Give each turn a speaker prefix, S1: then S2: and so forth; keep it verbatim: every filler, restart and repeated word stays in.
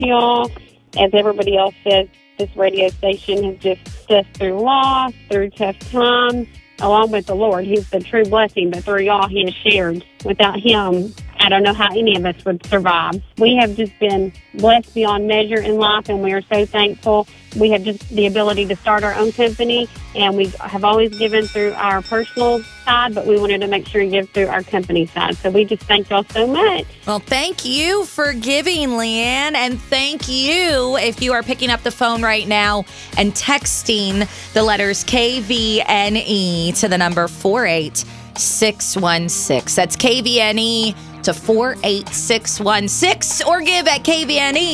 S1: y'all. As everybody else says, this radio station has just stood us through loss, through tough times, along with the Lord. He's the true blessing, but through y'all, He has shared. Without Him, I don't know how any of us would survive. We have just been blessed beyond measure in life, and we are so thankful. We have just the ability to start our own company, and we have always given through our personal side, but we wanted to make sure to give through our company side. So we just thank y'all so much.
S2: Well, thank you for giving, Leanne, and thank you if you are picking up the phone right now and texting the letters K V N E to the number four eight six one six. That's K V N E to four eight six one six, or give at K V N E